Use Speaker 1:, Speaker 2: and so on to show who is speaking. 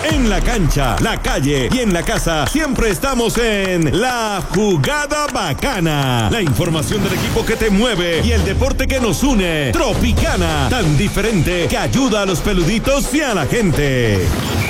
Speaker 1: En la cancha, la calle y en la casa siempre estamos en La Jugada Bacana. La información del equipo que te mueve y el deporte que nos une. Tropicana, tan diferente que ayuda a los peluditos y a la gente.